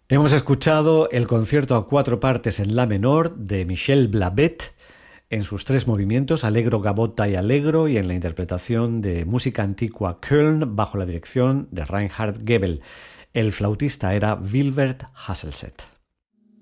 Hemos escuchado el concierto a cuatro partes en la menor de Michel Blavet en sus tres movimientos, Allegro, Gavotta y Allegro, y en la interpretación de música antigua Köln bajo la dirección de Reinhard Gebel. El flautista era Wilbert Hasselset.